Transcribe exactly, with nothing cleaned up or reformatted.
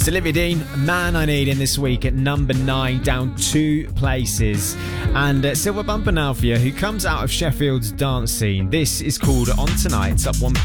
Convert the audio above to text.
It's Olivia Dean, Man I Need, in this week at number nine, down two places. And uh, Silver Bumper now for you, who comes out of Sheffield's dance scene. This is called On Tonight. It's up one